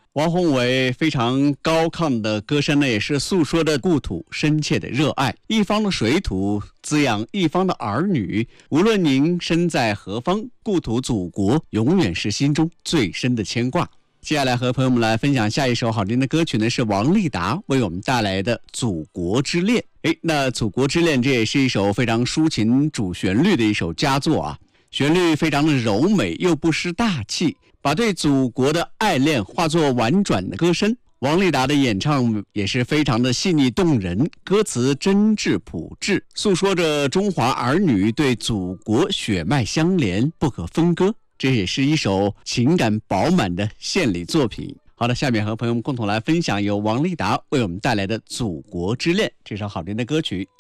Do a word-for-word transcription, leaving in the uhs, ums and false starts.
王宏伟非常高亢的歌声呢，也是诉说着故土深切的热爱，一方的水土滋养一方的儿女。无论您身在何方，故土祖国永远是心中最深的牵挂。接下来和朋友们来分享下一首好听的歌曲呢，是王丽达为我们带来的《祖国之恋》。诶，那《祖国之恋》这也是一首非常抒情主旋律的一首佳作啊，旋律非常的柔美又不失大气，把对祖国的爱恋化作婉转的歌声。王丽达的演唱也是非常的细腻动人，歌词真挚朴质，诉说着中华儿女对祖国血脉相连不可分割，这也是一首情感饱满的献礼作品。好的，下面和朋友们共同来分享由王丽达为我们带来的《祖国之恋》这首好听的歌曲。